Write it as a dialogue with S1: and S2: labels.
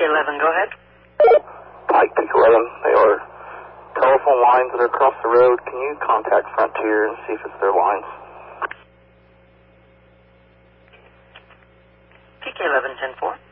S1: PK11, go ahead.
S2: Pike PK11, they are telephone lines that are across the road. Can you contact Frontier and see if it's their lines?
S1: PK11, 10-4.